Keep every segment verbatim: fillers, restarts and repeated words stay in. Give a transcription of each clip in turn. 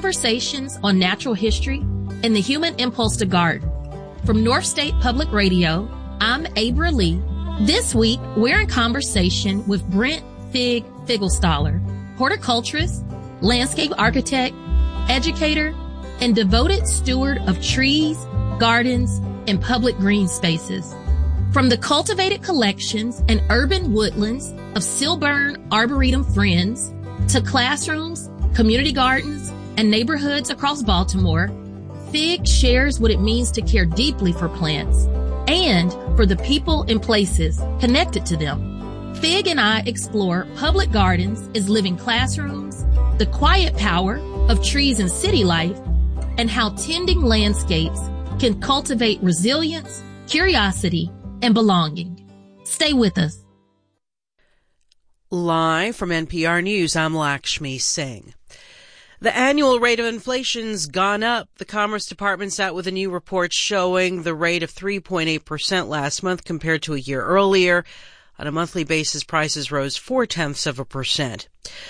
Conversations on natural history and the human impulse to garden. From North State Public Radio, I'm Abra Lee. This week, we're in conversation with Brent Fig Figglestaller, horticulturist, landscape architect, educator, and devoted steward of trees, gardens, and public green spaces. From the cultivated collections and urban woodlands of Silburn Arboretum friends to classrooms, community gardens, and neighborhoods across Baltimore, Fig shares what it means to care deeply for plants and for the people and places connected to them. Fig and I explore public gardens as living classrooms, the quiet power of trees in city life, and how tending landscapes can cultivate resilience, curiosity, and belonging. Stay with us. Live from N P R News, I'm Lakshmi Singh. The annual rate of inflation's gone up. The Commerce Department's out with a new report showing the rate of three point eight percent last month compared to a year earlier. On a monthly basis, prices rose four-tenths of a percent.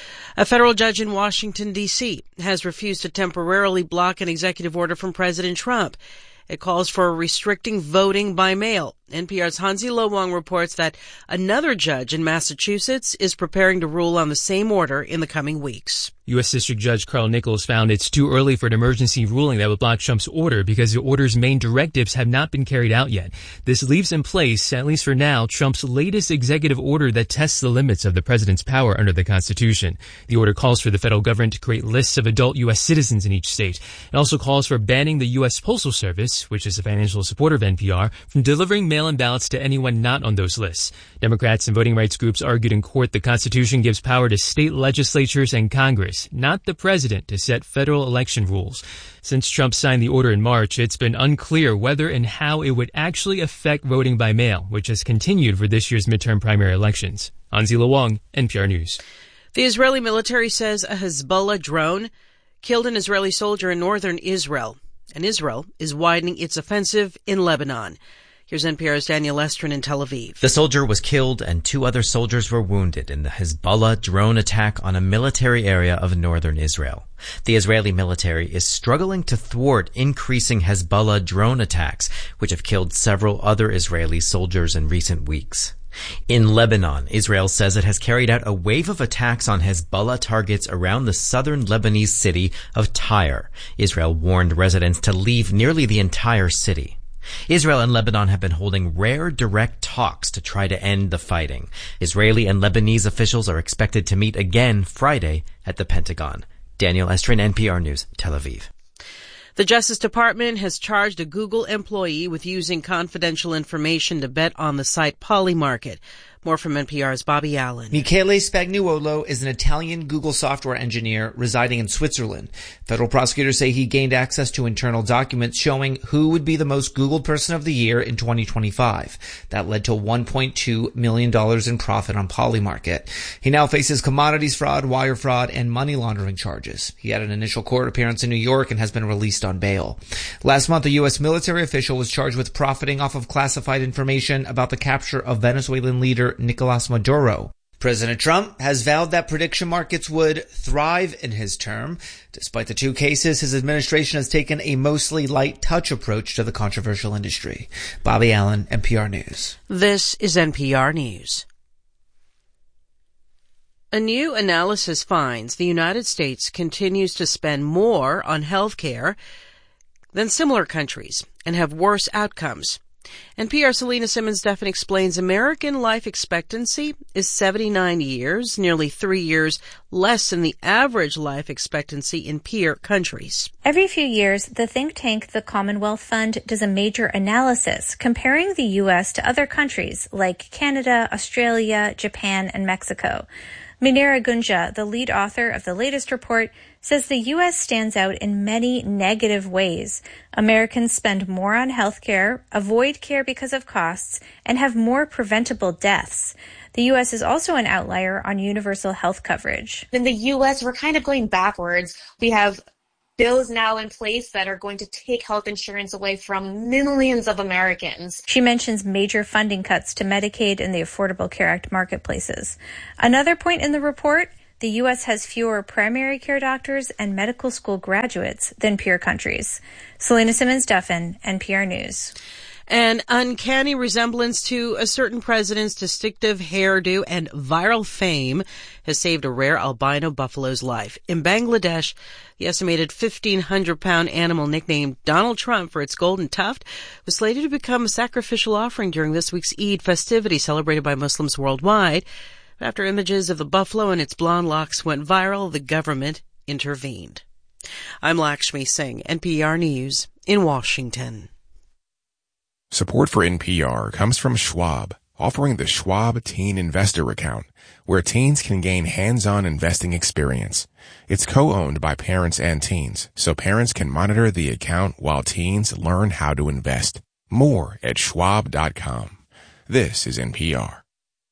A federal judge in Washington, D C has refused to temporarily block an executive order from President Trump. It calls for restricting voting by mail. N P R's Hansi Lo Wang reports that another judge in Massachusetts is preparing to rule on the same order in the coming weeks. U S. District Judge Carl Nichols found it's too early for an emergency ruling that would block Trump's order because the order's main directives have not been carried out yet. This leaves in place, at least for now, Trump's latest executive order that tests the limits of the president's power under the Constitution. The order calls for the federal government to create lists of adult U S citizens in each state. It also calls for banning the U S. Postal Service, which is a financial supporter of N P R, from delivering mail-in ballots to anyone not on those lists. Democrats and voting rights groups argued in court the Constitution gives power to state legislatures and Congress, not the president, to set federal election rules. Since Trump signed the order in March, it's been unclear whether and how it would actually affect voting by mail, which has continued for this year's midterm primary elections. Hansi Lo Wang, N P R News. The Israeli military says a Hezbollah drone killed an Israeli soldier in northern Israel, and Israel is widening its offensive in Lebanon. Here's N P R's Daniel Estrin in Tel Aviv. The soldier was killed and two other soldiers were wounded in the Hezbollah drone attack on a military area of northern Israel. The Israeli military is struggling to thwart increasing Hezbollah drone attacks, which have killed several other Israeli soldiers in recent weeks. In Lebanon, Israel says it has carried out a wave of attacks on Hezbollah targets around the southern Lebanese city of Tyre. Israel warned residents to leave nearly the entire city. Israel and Lebanon have been holding rare direct talks to try to end the fighting. Israeli and Lebanese officials are expected to meet again Friday at the Pentagon. Daniel Estrin, N P R News, Tel Aviv. The Justice Department has charged a Google employee with using confidential information to bet on the site Polymarket. More from N P R's Bobby Allen. Michele Spagnuolo is an Italian Google software engineer residing in Switzerland. Federal prosecutors say he gained access to internal documents showing who would be the most Googled person of the year in twenty twenty-five. That led to one point two million dollars in profit on Polymarket. He now faces commodities fraud, wire fraud, and money laundering charges. He had an initial court appearance in New York and has been released on bail. Last month, a U S military official was charged with profiting off of classified information about the capture of Venezuelan leader Nicolas Maduro. President Trump has vowed that prediction markets would thrive in his term. Despite the two cases, his administration has taken a mostly light touch approach to the controversial industry. Bobby Allen, N P R News. This is N P R News. A new analysis finds the United States continues to spend more on health care than similar countries and have worse outcomes. N P R's Selena Simmons-Duffin explains American life expectancy is seventy-nine years, nearly three years less than the average life expectancy in peer countries. Every few years, the think tank the Commonwealth Fund does a major analysis comparing the U S to other countries like Canada, Australia, Japan, and Mexico. Minera Gunja, the lead author of the latest report, says the U S stands out in many negative ways. Americans spend more on health care, avoid care because of costs, and have more preventable deaths. The U S is also an outlier on universal health coverage. In the U S, we're kind of going backwards. We have bills now in place that are going to take health insurance away from millions of Americans. She mentions major funding cuts to Medicaid and the Affordable Care Act marketplaces. Another point in the report, the U S has fewer primary care doctors and medical school graduates than peer countries. Selena Simmons-Duffin, N P R News. An uncanny resemblance to a certain president's distinctive hairdo and viral fame has saved a rare albino buffalo's life. In Bangladesh, the estimated fifteen hundred pound animal nicknamed Donald Trump for its golden tuft was slated to become a sacrificial offering during this week's Eid festivity celebrated by Muslims worldwide. But after images of the buffalo and its blonde locks went viral, the government intervened. I'm Lakshmi Singh, N P R News in Washington. Support for N P R comes from Schwab, offering the Schwab Teen Investor Account, where teens can gain hands-on investing experience. It's co-owned by parents and teens, so parents can monitor the account while teens learn how to invest. More at schwab dot com. This is N P R.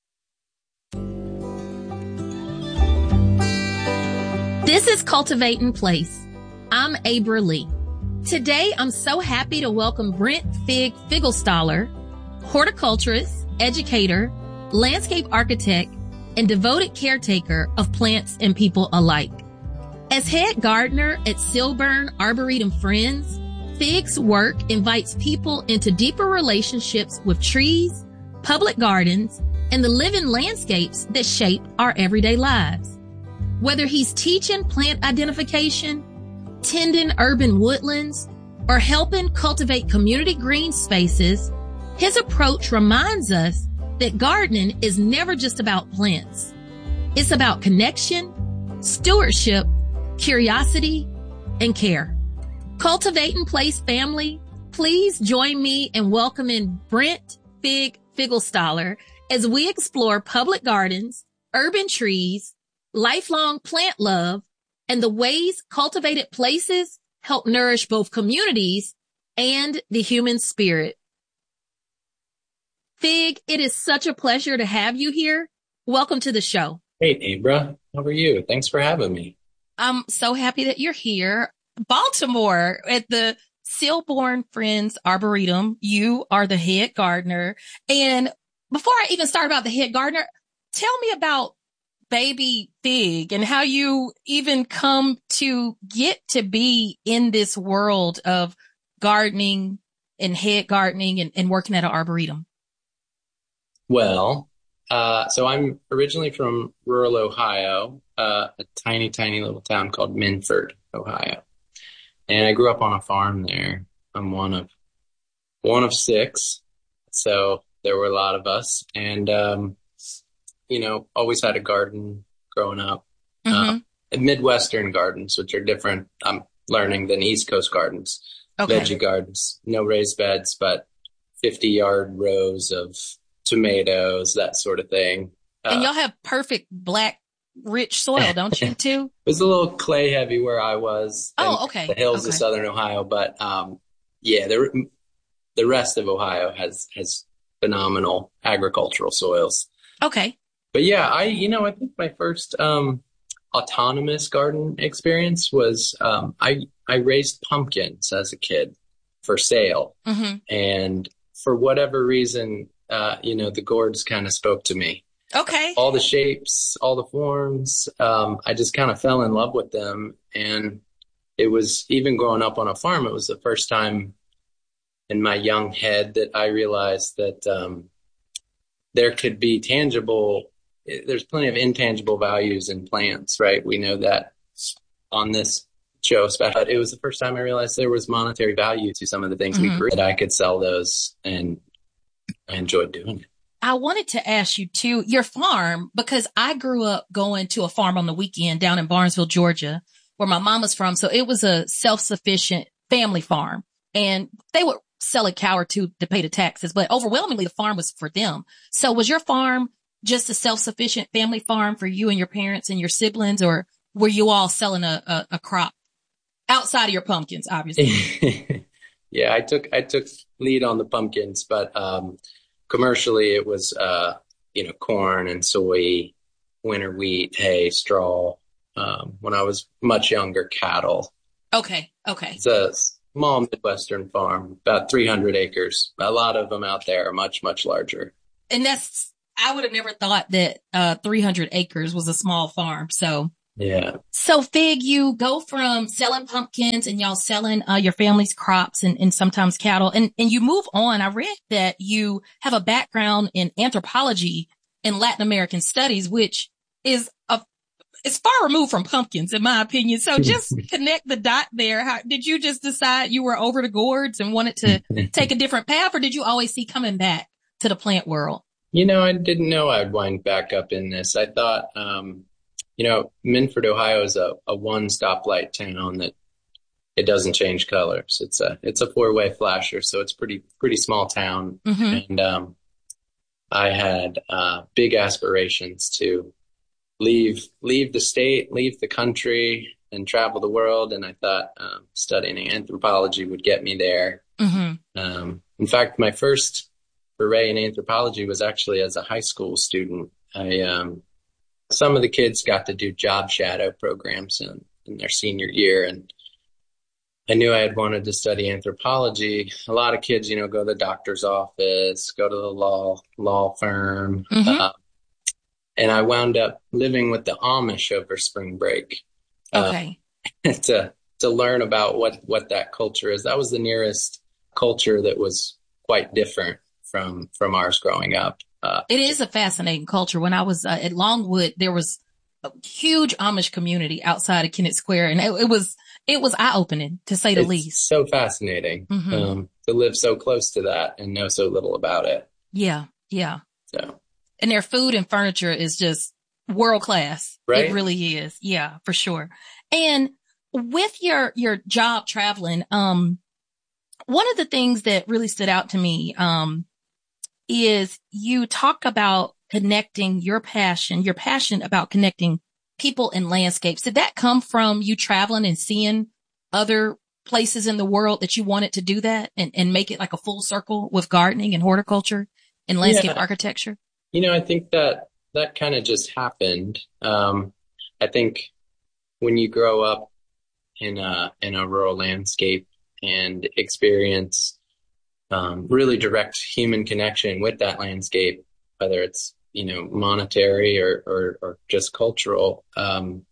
This is Cultivating Place. I'm Abra Lee. Today, I'm so happy to welcome Brent Fig Figelstaller, horticulturist, educator, landscape architect, and devoted caretaker of plants and people alike. As head gardener at Silburn Arboretum Friends, Fig's work invites people into deeper relationships with trees, public gardens, and the living landscapes that shape our everyday lives. Whether he's teaching plant identification, tending urban woodlands, or helping cultivate community green spaces, his approach reminds us that gardening is never just about plants. It's about connection, stewardship, curiosity, and care. Cultivating Place family, please join me in welcoming Brent Fig Figelstaller as we explore public gardens, urban trees, lifelong plant love, and the ways cultivated places help nourish both communities and the human spirit. Fig, it is such a pleasure to have you here. Welcome to the show. Hey, Abra. How are you? Thanks for having me. I'm so happy that you're here. Baltimore at the Silburn Friends Arboretum. You are the head gardener. And before I even start about the head gardener, tell me about Baby Fig and how you even come to get to be in this world of gardening and head gardening and, and working at an arboretum. Well, uh, so I'm originally from rural Ohio, uh, a tiny, tiny little town called Minford, Ohio. And I grew up on a farm there. I'm one of, one of six. So there were a lot of us, and, um, you know, always had a garden growing up. Mm-hmm. Uh, Midwestern gardens, which are different, I'm learning, than East Coast gardens. Okay. Veggie gardens, no raised beds, but fifty yard rows of tomatoes, that sort of thing. And uh, y'all have perfect black, rich soil, don't you, too? It was a little clay heavy where I was. Oh, okay. The hills okay. of Southern Ohio. But, um, yeah, the, the rest of Ohio has, has phenomenal agricultural soils. Okay. But yeah, I, you know, I think my first, um, autonomous garden experience was, um, I, I raised pumpkins as a kid for sale. Mm-hmm. And for whatever reason, uh, you know, the gourds kind of spoke to me. Okay. All the shapes, all the forms, um, I just kind of fell in love with them. And it was, even growing up on a farm, it was the first time in my young head that I realized that, um, there could be tangible, there's plenty of intangible values in plants, right? We know that on this show, especially. It was the first time I realized there was monetary value to some of the things mm-hmm. we grew, that I could sell those, and I enjoyed doing it. I wanted to ask you too, your farm, because I grew up going to a farm on the weekend down in Barnesville, Georgia, where my mom was from. So it was a self-sufficient family farm, and they would sell a cow or two to pay the taxes, but overwhelmingly the farm was for them. So was your farm just a self-sufficient family farm for you and your parents and your siblings, or were you all selling a, a, a crop outside of your pumpkins, obviously? Yeah, I took, I took lead on the pumpkins, but, um, commercially it was, uh, you know, corn and soy, winter wheat, hay, straw. Um, when I was much younger, cattle. Okay. Okay. It's a small Midwestern farm, about three hundred acres. A lot of them out there are much, much larger. And that's I would have never thought that uh three hundred acres was a small farm. So Yeah. So Fig, you go from selling pumpkins and y'all selling uh, your family's crops and, and sometimes cattle, and, and you move on. I read that you have a background in anthropology and Latin American studies, which is a is far removed from pumpkins, in my opinion. So just connect the dot there. How did you just decide you were over the gourds and wanted to take a different path, or did you always see coming back to the plant world? You know, I didn't know I'd wind back up in this. I thought, um, you know, Minford, Ohio is a, a one stoplight town that it doesn't change colors. It's a it's a four way flasher, so it's pretty pretty small town. Mm-hmm. And um, I had uh, big aspirations to leave leave the state, leave the country, and travel the world. And I thought um, studying anthropology would get me there. Mm-hmm. Um, in fact, my first foray in anthropology was actually as a high school student. I um, some of the kids got to do job shadow programs in, in their senior year, and I knew I had wanted to study anthropology. A lot of kids, you know, go to the doctor's office, go to the law law firm. Mm-hmm. Uh, and I wound up living with the Amish over spring break. Okay. Uh, to to learn about what, what that culture is. That was the nearest culture that was quite different from from ours growing up. Uh, it is a fascinating culture. When I was uh, at Longwood, there was a huge Amish community outside of Kennett Square, and it, it was it was eye opening, to say the it's least. So fascinating mm-hmm. um, to live so close to that and know so little about it. Yeah, yeah. So, and their food and furniture is just world class. Right? It really is. Yeah, for sure. And with your your job traveling, um, one of the things that really stood out to me, um. is you talk about connecting your passion, your passion about connecting people and landscapes. Did that come from you traveling and seeing other places in the world that you wanted to do that and, and make it like a full circle with gardening and horticulture and landscape yeah. architecture? You know, I think that that kind of just happened. Um, I think when you grow up in a, in a rural landscape and experience Um, really direct human connection with that landscape, whether it's, you know, monetary or, or, or just cultural. Um,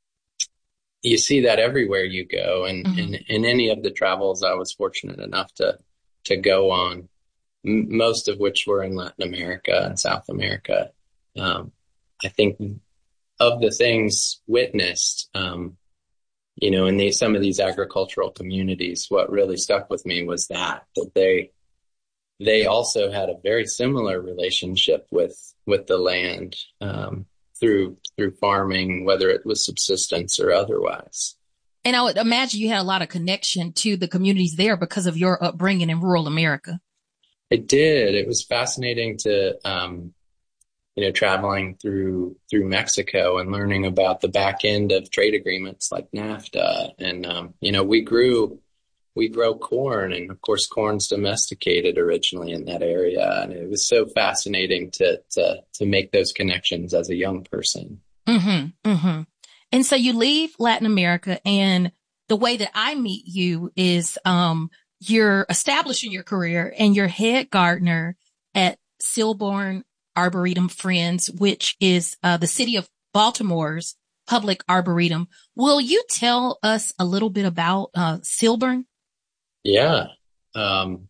you see that everywhere you go. And mm-hmm. in, in any of the travels I was fortunate enough to, to go on, m- most of which were in Latin America and South America. Um, I think of the things witnessed, um, you know, in these, some of these agricultural communities, what really stuck with me was that, that they, they also had a very similar relationship with, with the land, um, through, through farming, whether it was subsistence or otherwise. And I would imagine you had a lot of connection to the communities there because of your upbringing in rural America. It did. It was fascinating to, um, you know, traveling through, through Mexico and learning about the back end of trade agreements like NAFTA. And, um, you know, we grew, we grow corn, and of course corn's domesticated originally in that area. And it was so fascinating to, to, to make those connections as a young person. Mm-hmm. Mm-hmm. And so you leave Latin America, and the way that I meet you is, um, you're establishing your career and you're head gardener at Silborn Arboretum Friends, which is uh, the city of Baltimore's public arboretum. Will you tell us a little bit about uh, Silborn? Yeah. Um,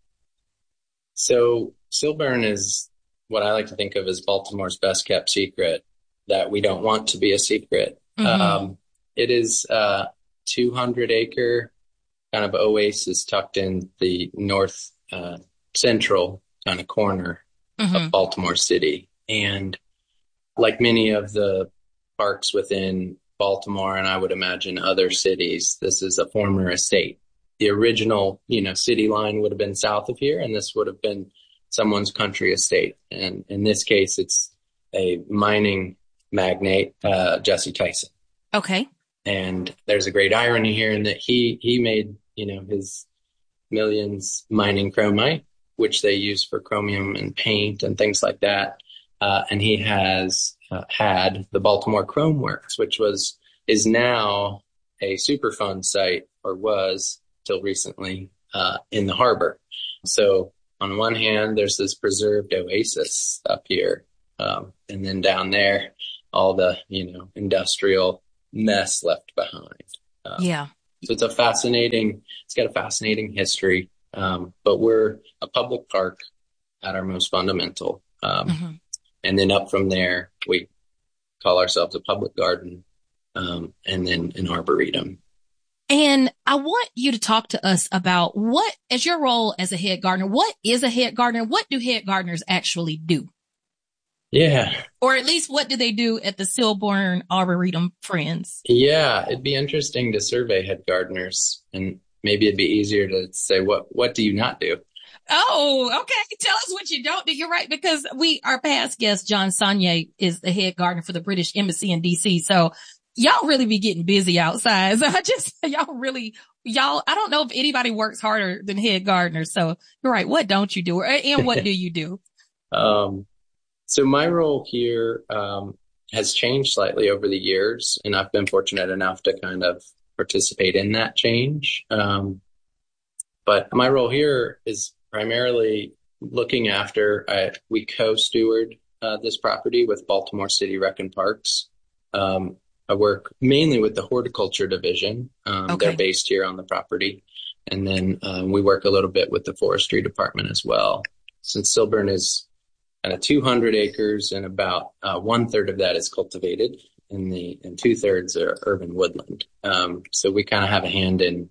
so Silborn is what I like to think of as Baltimore's best kept secret that we don't want to be a secret. Mm-hmm. Um, it is a two hundred acre kind of oasis tucked in the north uh, central kind of corner mm-hmm. of Baltimore City. And like many of the parks within Baltimore, and I would imagine other cities, this is a former estate. The original, you know, city line would have been south of here, and this would have been someone's country estate. And in this case, it's a mining magnate, uh, Jesse Tyson. Okay. And there's a great irony here in that he, he made, you know, his millions mining chromite, which they use for chromium and paint and things like that. Uh, and he has uh, had the Baltimore Chrome Works, which was, is now a Superfund site, or was till recently, uh, in the harbor. So on one hand, there's this preserved oasis up here, Um, and then down there, all the, you know, industrial mess left behind. Um, yeah. So it's a fascinating, it's got a fascinating history. Um, but we're a public park at our most fundamental. Um, mm-hmm. And then up from there, we call ourselves a public garden, um, and then an arboretum. And I want you to talk to us about what, as your role as a head gardener, what is a head gardener? What do head gardeners actually do? Yeah. Or at least what do they do at the Silburn Arboretum Friends? Yeah, it'd be interesting to survey head gardeners, and maybe it'd be easier to say, what, what do you not do? Oh, okay. Tell us what you don't do. You're right, because we, our past guest, John Saunier, is the head gardener for the British Embassy in D C. So y'all really be getting busy outside. So I just, y'all really, y'all, I don't know if anybody works harder than head gardeners. So you're right. What don't you do? And what do you do? um, so my role here, um, has changed slightly over the years, and I've been fortunate enough to kind of participate in that change. Um, but my role here is primarily looking after, uh, we co-steward, uh, this property with Baltimore City Rec and Parks. Um, I work mainly with the horticulture division. Um, okay. They're based here on the property. And then, um, we work a little bit with the forestry department as well. Since Silburn is kind of two hundred acres, and about, uh, one third of that is cultivated, and the, and two thirds are urban woodland. Um, so we kind of have a hand in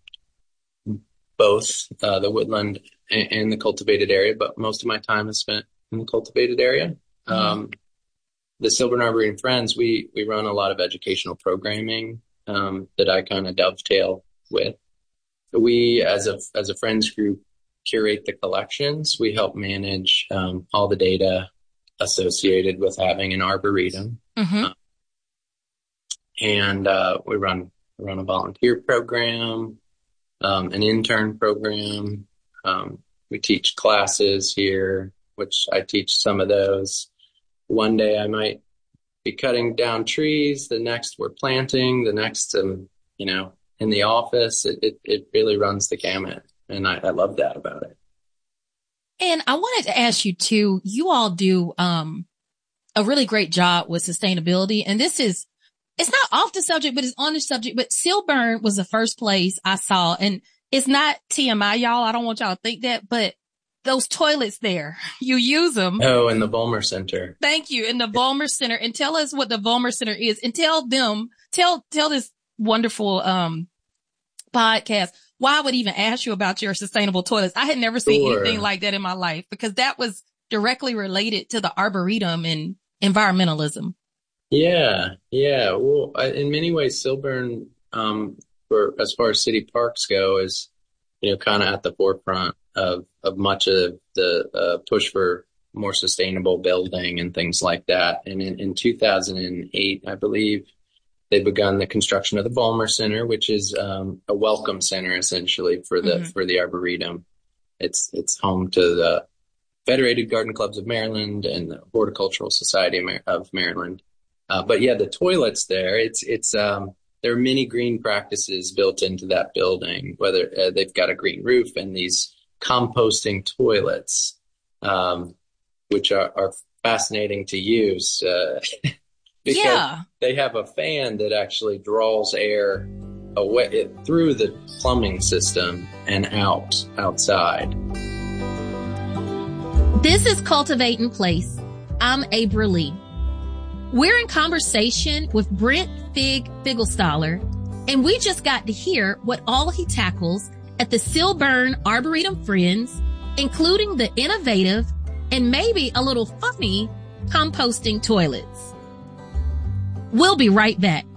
both, uh, the woodland and, and the cultivated area, but most of my time is spent in the cultivated area. Mm-hmm. Um, the Silburn Arboretum Friends, we, we run a lot of educational programming, um, that I kind of dovetail with. We, as a, as a friends group, curate the collections. We help manage, um, all the data associated with having an arboretum. Mm-hmm. Uh, and, uh, we run, run a volunteer program, um, an intern program. Um, we teach classes here, which I teach some of those. One day I might be cutting down trees. The next we're planting. The next, um, you know, in the office. It, it, it really runs the gamut. And I, I love that about it. And I wanted to ask you too, you all do, um, a really great job with sustainability. And this is, it's not off the subject, but it's on the subject. But Silburn was the first place I saw, and it's not T M I, y'all. I don't want y'all to think that, but those toilets there, you use them. Oh, in the Vollmer Center. Thank you. In the Vollmer Center. And tell us what the Vollmer Center is, and tell them, tell, tell this wonderful, um, podcast why I would even ask you about your sustainable toilets. I had never seen sure. anything like that in my life, because that was directly related to the Arboretum and environmentalism. Yeah. Yeah. Well, I, in many ways, Silburn, um, for as far as city parks go, is, you know, kind of at the forefront of, of much of the uh, push for more sustainable building and things like that. And in, in two thousand eight, I believe, they begun the construction of the Vollmer Center, which is um, a welcome center essentially for the mm-hmm. for the Arboretum. It's it's home to the Federated Garden Clubs of Maryland and the Horticultural Society of, Mar- of Maryland. Uh, but yeah, the toilets there, it's it's um, there are many green practices built into that building. Whether uh, they've got a green roof and these composting toilets, um, which are, are fascinating to use. Uh, Because yeah. they have a fan that actually draws air away it, through the plumbing system and out outside. This is Cultivate in Place. I'm Abra Lee. We're in conversation with Brent Fig Figglestaller, and we just got to hear what all he tackles at the Silburn Arboretum Friends, including the innovative and maybe a little funny composting toilets. We'll be right back.